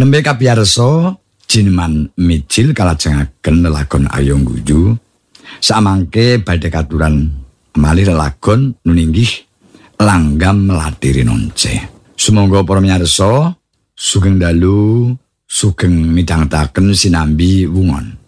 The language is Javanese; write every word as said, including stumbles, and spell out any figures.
Nembe kapiyarsa Jineman mijil kalajengaken lelagon Ayo Ngguyu. Samangke badhe katuran malih lelagon nuninggih langgam melatiri nonce. Sumangga para miyarsa sugeng dalu sugeng midhangetaken sinambi wungon.